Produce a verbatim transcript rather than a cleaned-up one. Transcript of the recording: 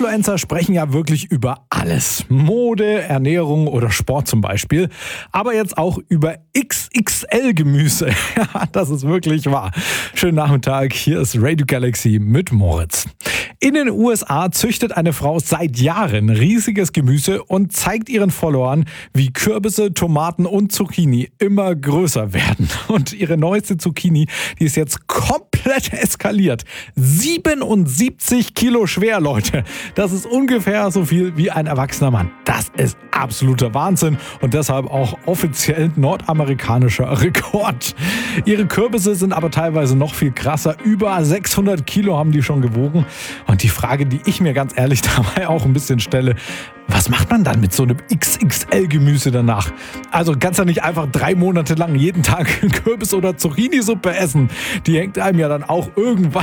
Influencer sprechen ja wirklich über alles. Mode, Ernährung oder Sport zum Beispiel. Aber jetzt auch über X X L-Gemüse. Ja, das ist wirklich wahr. Schönen Nachmittag, hier ist Radio Galaxy mit Moritz. In den U S A züchtet eine Frau seit Jahren riesiges Gemüse und zeigt ihren Followern, wie Kürbisse, Tomaten und Zucchini immer größer werden. Und ihre neueste Zucchini, die ist jetzt komplett eskaliert. siebenundsiebzig Kilo schwer, Leute. Das ist ungefähr so viel wie ein erwachsener Mann. Das ist absoluter Wahnsinn und deshalb auch offiziell nordamerikanischer Rekord. Ihre Kürbisse sind aber teilweise noch viel krasser. Über sechshundert Kilo haben die schon gewogen. Und die Frage, die ich mir ganz ehrlich dabei auch ein bisschen stelle, was macht man dann mit so einem X X L-Gemüse danach? Also kannst du nicht einfach drei Monate lang jeden Tag Kürbis- oder Zucchini-Suppe essen. Die hängt einem ja dann auch irgendwann